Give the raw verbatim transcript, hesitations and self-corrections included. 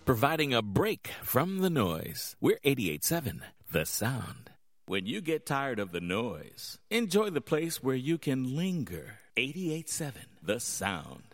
providing a break from the noise. We're eighty-eight seven, The Sound. When you get tired of the noise, enjoy the place where you can linger. eighty-eight seven, The Sound.